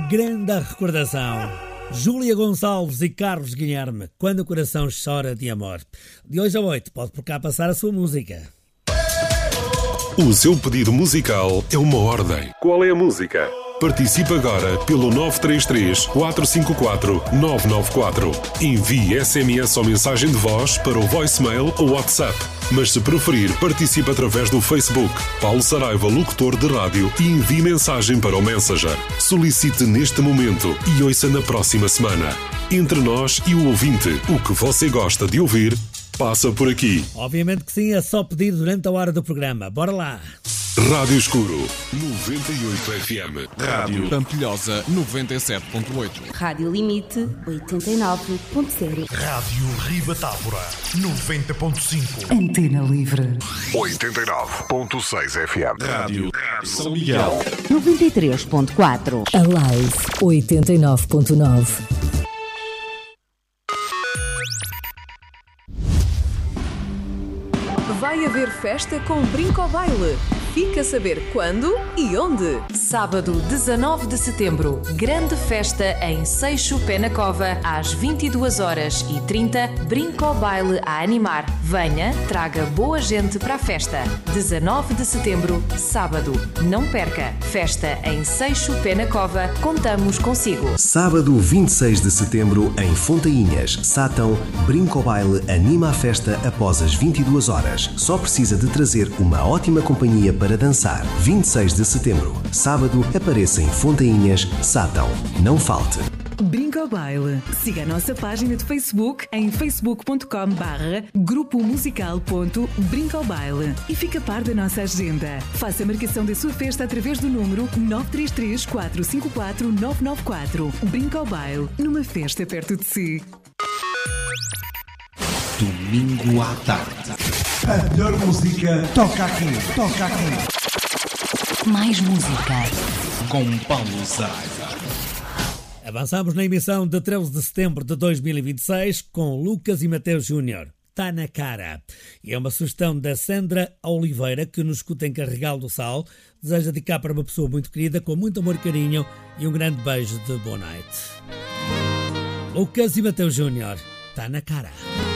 Grande recordação. Júlia Gonçalves e Carlos Guilherme, Quando o Coração Chora de Amor. De hoje a 8 pode por cá passar a sua música. O seu pedido musical é uma ordem. Qual é a música? Participe agora pelo 933 454 994. Envie SMS ou mensagem de voz para o voicemail ou WhatsApp. Mas se preferir, participe através do Facebook. Paulo Saraiva, locutor de rádio, e envie mensagem para o Messenger. Solicite neste momento e ouça na próxima semana. Entre nós e o ouvinte, o que você gosta de ouvir, passa por aqui. Obviamente que sim, é só pedir durante a hora do programa. Bora lá! Rádio Escuro 98 FM. Rádio Pampilhosa 97.8. Rádio Limite 89.0. Rádio Ribatávora 90.5. Antena Livre 89.6 FM. Rádio São Miguel 93.4. Alive 89.9. Vai haver festa com Brinco ao Baile. Fica a saber quando e onde. Sábado, 19 de setembro, grande festa em Seixo Pé na Cova, às 22h30, Brinco ao Baile a animar. Venha, traga boa gente para a festa. 19 de setembro, sábado. Não perca. Festa em Seixo Pé na Cova, contamos consigo. Sábado, 26 de setembro, em Fontainhas, Sátão, Brinco ao Baile anima a festa após as 22h. Só precisa de trazer uma ótima companhia para dançar. 26 de setembro, sábado, apareça em Fontainhas, Sátão. Não falte. Brinco ao Baile. Siga a nossa página de Facebook em facebook.com/grupomusical.brincoaobaile e fica a par da nossa agenda. Faça a marcação da sua festa através do número 933 454 994. Brinco ao Baile, numa festa perto de si. Domingo à tarde. A melhor música toca aqui, toca aqui. Mais música. Com Paulo Saraiva. Avançamos na emissão de 13 de setembro de 2026 com Lucas e Mateus Júnior. Tá na cara. E é uma sugestão da Sandra Oliveira, que nos escuta em Carregal do Sal. Deseja dedicar para uma pessoa muito querida, com muito amor e carinho, e um grande beijo de boa noite. Lucas e Mateus Júnior. Tá na cara.